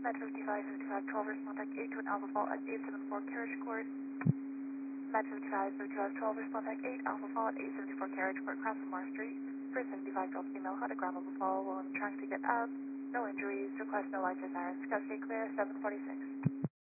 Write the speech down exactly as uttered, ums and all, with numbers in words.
Med fifty-five, fifty-five, twelve, respond deck eight to an Alpha Fault at eight seventy-four Carriage Court. Med fifty-five, fifty-five, twelve, respond deck eight, Alpha Fault at eight seventy-four Carriage Court, Crossmore Street. For seventy-five, Delta female, had a grammable fall while I'm trying to get up. No injuries, request no lights or sirens. Scout stay clear, seven forty-six.